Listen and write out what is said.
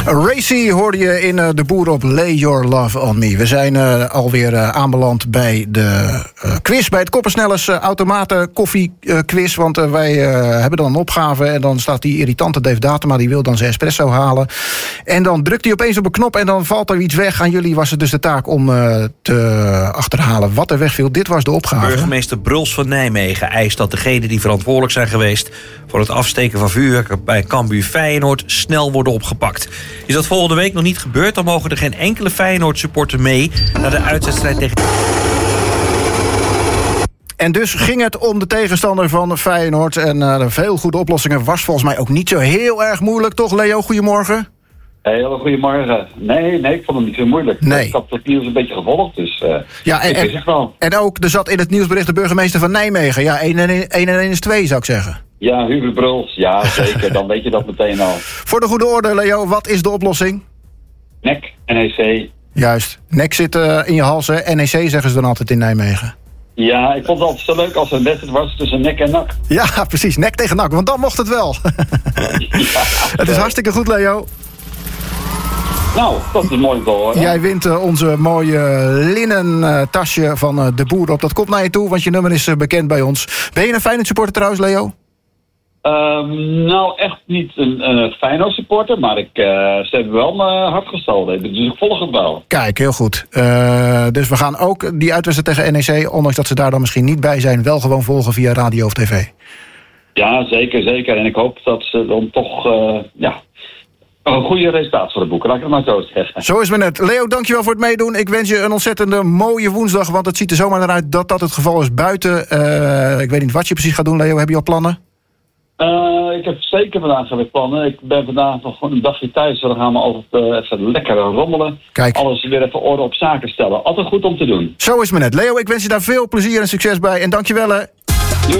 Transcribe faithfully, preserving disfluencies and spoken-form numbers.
Racy hoorde je in uh, De Boer op Lay Your Love on Me. We zijn uh, alweer uh, aanbeland bij de uh, quiz, bij het Koppersnellers uh, automaten koffie uh, quiz. Want uh, wij uh, hebben dan een opgave en dan staat die irritante Dave Datema, die wil dan zijn espresso halen. En dan drukt hij opeens op een knop en dan valt er iets weg. Aan jullie was het dus de taak om uh, te achterhalen wat er wegviel. Dit was de opgave. Burgemeester Bruls van Nijmegen eist dat degenen die verantwoordelijk zijn geweest voor het afsteken van vuurwerk bij Cambuur Feyenoord snel worden opgepakt. Is dat volgende week nog niet gebeurd, dan mogen er geen enkele Feyenoord-supporter mee naar de uitwedstrijd tegen... En dus ging het om de tegenstander van Feyenoord. En uh, veel goede oplossingen was volgens mij ook niet zo heel erg moeilijk. Toch, Leo? Goedemorgen. Hele goedemorgen. Nee, nee, ik vond het niet zo moeilijk. Nee. Ik had het nieuws een beetje gevolgd, dus uh, ja, en, ik wist het wel. En ook, er zat in het nieuwsbericht de burgemeester van Nijmegen. Ja, één en één is twee, zou ik zeggen. Ja, Hugo Bruls. Ja, zeker. Dan weet je dat meteen al. Voor de goede orde, Leo, wat is de oplossing? N E C, N E C. Juist. N E C zit uh, in je hals, hè? N E C zeggen ze dan altijd in Nijmegen. Ja, ik vond het altijd zo leuk als er een wedstrijd was tussen N E C en N A C. Ja, precies. N E C tegen N A C, want dan mocht het wel. Ja, het is hartstikke goed, Leo. Nou, dat is mooi te horen. Jij wint uh, onze mooie linnen uh, tasje van uh, De Boer op. Dat komt naar je toe, want je nummer is uh, bekend bij ons. Ben je een Feyenoord supporter trouwens, Leo? Um, nou, echt niet een uh, Feyenoord supporter, maar ik, uh, ze hebben wel mijn hart gestolen. Dus ik volg het wel. Kijk, heel goed. Uh, dus we gaan ook die uitwedstrijd tegen N E C, ondanks dat ze daar dan misschien niet bij zijn, wel gewoon volgen via radio of tv. Ja, zeker, zeker. En ik hoop dat ze dan toch, uh, ja... een goede resultaat voor de boeken, laat ik het maar zo zeggen. Zo is het net. Leo, dankjewel voor het meedoen. Ik wens je een ontzettende mooie woensdag, want het ziet er zomaar naar uit dat dat het geval is buiten. Uh, ik weet niet wat je precies gaat doen, Leo. Heb je al plannen? Uh, ik heb zeker vandaag weer plannen. Ik ben vandaag nog gewoon een dagje thuis. Dan gaan we altijd uh, even lekker rommelen. Kijk. Alles weer even orde op zaken stellen. Altijd goed om te doen. Zo is het net. Leo, ik wens je daar veel plezier en succes bij. En dankjewel, hè.